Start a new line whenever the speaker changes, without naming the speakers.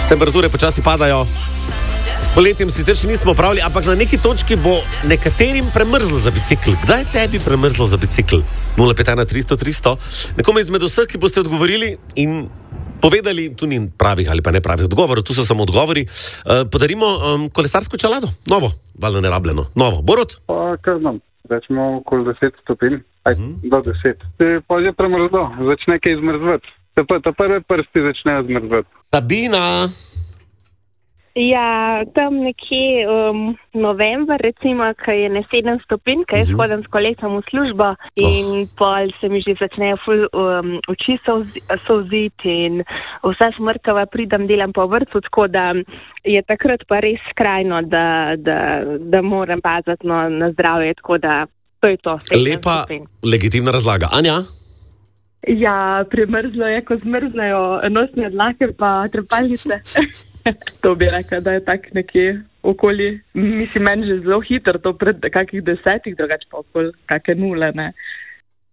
Temperature počasi padajo. Poletjem si zdaj še nismo pravili, ampak na neki točki bo nekaterim premrzlo za bicikl. Kdaj je tebi premrzlo za bicikl? 051-300-300. Nekomu izmed vseh, ki boste odgovorili in povedali, tu ni pravih ali pa ne pravih odgovorov, tu so samo odgovori, podarimo kolesarsko čelado. Novo, valjda nerabljeno. Novo. Borut?
Pa, kar znam. Rečemo okoli 10 stopinj. Do 10. Pa že premrzlo. Začne kaj zmrzvati. Ta prve prsti začnejo zmrzvati.
Sabina?
Ja, tam nekje november, recimo, ko je ne 7 stopinj, ko jaz hodim s kolesom v službo in pol se mi že začnejo oči solziti in vsa smrkava pridem, delam po vrtu, tako da je takrat pa res skrajno, da moram paziti na zdravje, tako da to je to.
Lepa, legitimna razlaga. Anja?
Ja, premrzlo je, ko zmrznejo nosne dlake pa trepalnice. To bi rekla, da je tak nekje okoli, mislim, meni že zelo hitro, to pred kakih 10, drugače pa okoli kake 0, ne.